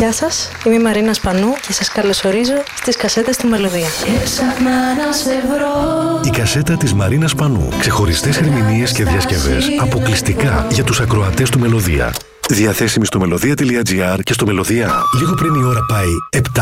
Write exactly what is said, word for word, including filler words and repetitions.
Γεια σας, είμαι η Μαρίνα Σπανού και σας καλωσορίζω στις κασέτες του Μελωδία. Η κασέτα της Μαρίνας Σπανού. Ξεχωριστές ερμηνείες και διασκευές αποκλειστικά για τους ακροατές του Μελωδία. Διαθέσιμη στο μελωδία τελεία τζι άρ και στο Μελωδία. Λίγο πριν η ώρα πάει επτά.